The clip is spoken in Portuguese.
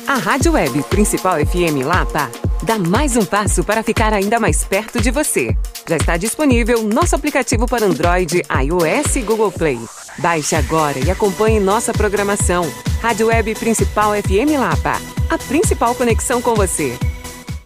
A Rádio Web Principal FM Lapa dá mais um passo para ficar ainda mais perto de você. Já está disponível nosso aplicativo para Android, iOS e Google Play. Baixe agora e acompanhe nossa programação. Rádio Web Principal FM Lapa, a principal conexão com você.